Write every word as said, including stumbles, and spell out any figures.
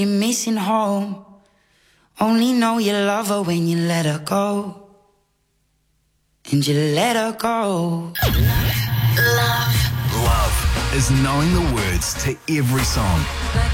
You're missing home. Only know you love her when you let her go. And you let her go. Love. Love is knowing the words to every song.